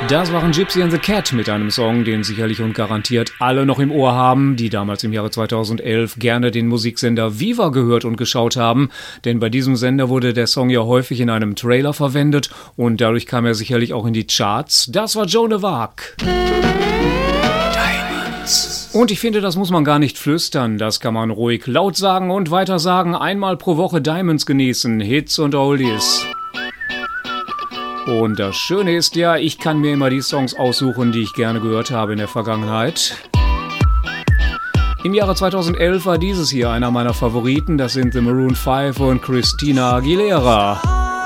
Das waren Gypsy and the Cat mit einem Song, den sicherlich und garantiert alle noch im Ohr haben, die damals im Jahre 2011 gerne den Musiksender Viva gehört und geschaut haben, denn bei diesem Sender wurde der Song ja häufig in einem Trailer verwendet und dadurch kam er sicherlich auch in die Charts. Das war Joan of Arc. Diamonds. Und ich finde, das muss man gar nicht flüstern, das kann man ruhig laut sagen und weiter sagen, einmal pro Woche Diamonds genießen, Hits und Oldies. Und das Schöne ist ja, ich kann mir immer die Songs aussuchen, die ich gerne gehört habe in der Vergangenheit. Im Jahre 2011 war dieses hier einer meiner Favoriten, das sind The Maroon 5 und Christina Aguilera.